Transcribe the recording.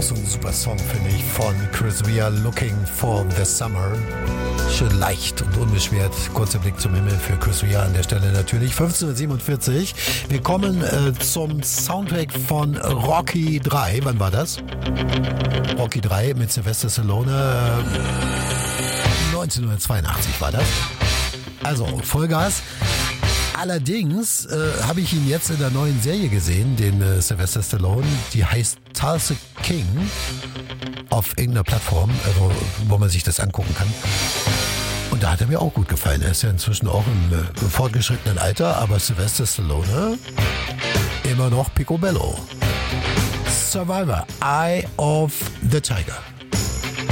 so ein super Song, finde ich, von Chris Rea, Looking for the Summer. Schön leicht und unbeschwert. Kurzer Blick zum Himmel für Chris Rea an der Stelle natürlich. 15:47. Wir kommen zum Soundtrack von Rocky 3. Wann war das? Rocky 3 mit Sylvester Stallone. 1982 war das. Also Vollgas. Allerdings habe ich ihn jetzt in der neuen Serie gesehen, den Sylvester Stallone. Die heißt Tulsa King auf irgendeiner Plattform, also, wo man sich das angucken kann. Und da hat er mir auch gut gefallen. Er ist ja inzwischen auch im fortgeschrittenen Alter, aber Sylvester Stallone immer noch picobello. Survivor, Eye of the Tiger.